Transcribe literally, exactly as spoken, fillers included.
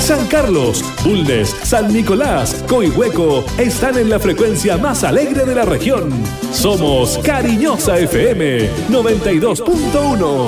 San Carlos, Bulnes, San Nicolás, Coihueco están en la frecuencia más alegre de la región. Somos Cariñosa F M noventa y dos punto uno.